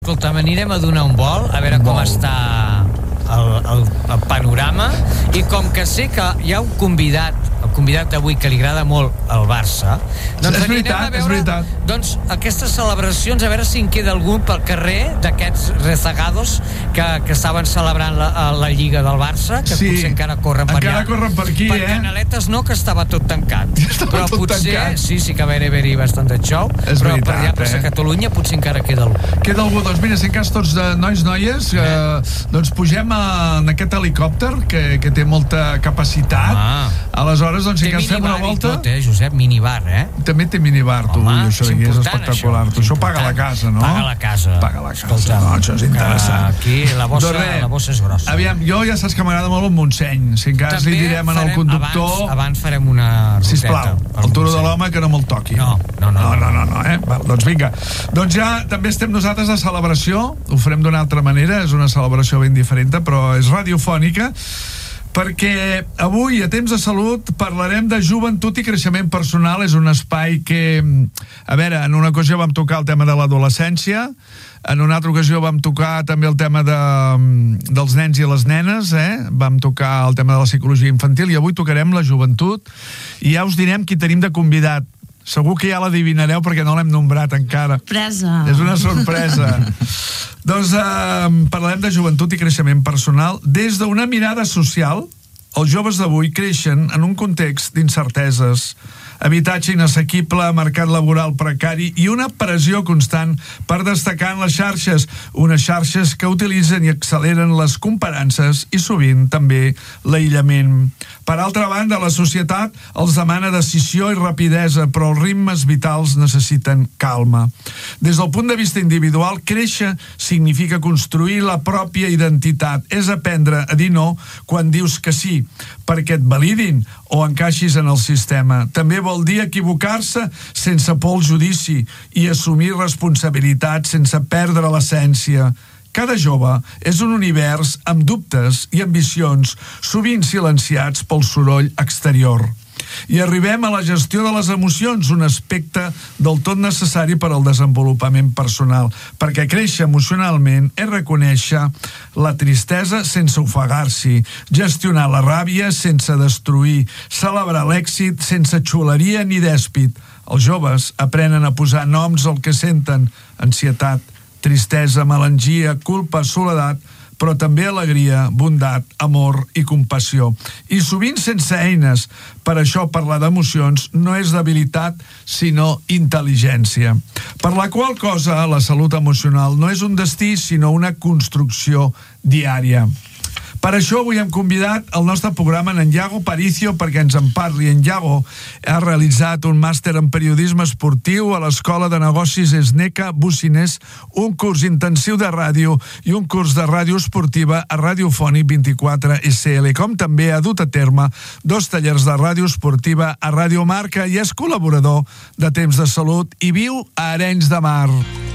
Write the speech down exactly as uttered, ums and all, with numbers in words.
Escolta, anirem a donar un vol, a veure com està el, el, el panorama, i com que sé que hi ha un convidat, el convidat d'avui que li agrada molt el Barça, doncs és anirem veritat, a veure és veritat. doncs, aquestes celebracions, a veure si en queda algun pel carrer d'aquests rezagados que, que estaven celebrant la, la Lliga del Barça, que Sí, potser encara corren per encara allà. corren per aquí, per eh? Canaletes no, que estava tot tancat. Estava però tot potser, tancat. sí, sí que va haver-hi bastant de xou, És però veritat, per allà, per eh? a Catalunya, potser encara queda algú. Queda algú, doncs mira, si en cas tots de nois, noies, eh, doncs pugem a, en aquest helicòpter que, que té molta capacitat. Ah. Aleshores, doncs, si Té en cas fem una minibar i volta... tot, eh, Josep? Minibar, eh? També té minibar, tu, Home, i això és d'aquí és important, espectacular. això, Tu, això és paga la important. casa, no? Paga la casa. Paga la casa, Escolta, no? Això és interessant. Aquí la bossa, Doncs res, la bossa és grossa. Aviam, jo ja saps que m'agrada molt el Montseny. Si en cas També li direm al farem- conductor... Abans, abans farem una ruteta. Sisplau, pel el Turo de Montseny. l'Home que no me'l toqui. No, no, no. No, no, no, no, eh? Val, doncs vinga. Doncs ja també estem nosaltres a celebració, ho farem d'una altra manera, és una celebració ben diferent, però és radiofònica, perquè avui, a Temps de Salut, parlarem de joventut i creixement personal. És un espai que, a veure, en una ocasió vam tocar el tema de l'adolescència, en una altra ocasió vam tocar també el tema de, dels nens i les nenes, eh? Vam tocar el tema de la psicologia infantil, i avui tocarem la joventut, i ja us direm qui tenim de convidat. Segur que ja l'adivinareu perquè no l'hem nombrat encara. Sorpresa. És una sorpresa. Doncs eh, parlarem de joventut i creixement personal. Des d'una mirada social, els joves d'avui creixen en un context d'incerteses, habitatge inassequible, mercat laboral precari i una pressió constant per destacar en les xarxes, unes xarxes que utilitzen i acceleren les comparances i sovint també l'aïllament. Per altra banda, la societat els demana decisió i rapidesa, però els ritmes vitals necessiten calma. Des del punt de vista individual, créixer significa construir la pròpia identitat, és aprendre a dir no quan dius que sí, perquè et validin o encaixis en el sistema. També vol dir equivocar-se sense por al judici i assumir responsabilitats sense perdre l'essència. Cada jove és un univers amb dubtes i ambicions, sovint silenciats pel soroll exterior. I arribem a la gestió de les emocions, un aspecte del tot necessari per al desenvolupament personal, perquè créixer emocionalment és reconèixer la tristesa sense ofegar-s'hi, gestionar la ràbia sense destruir, celebrar l'èxit sense xuleria ni dèspit. Els joves aprenen a posar noms al que senten: ansietat, tristesa, melangia, culpa, soledat, però també alegria, bondat, amor i compassió. I sovint sense eines. Per això parlar d'emocions no és debilitat, sinó intel·ligència. Per la qual cosa, la salut emocional no és un destí, sinó una construcció diària. Per això avui hem convidat al nostre programa en Iago Paricio perquè ens en parli. En Iago ha realitzat un màster en periodisme esportiu a l'Escola de Negocis Esneca Bucinés, un curs intensiu de ràdio i un curs de ràdio esportiva a Radiofònic vint-i-quatre S L, com també ha dut a terme dos tallers de ràdio esportiva a Radio Marca i és col·laborador de Temps de Salut i viu a Arenys de Mar.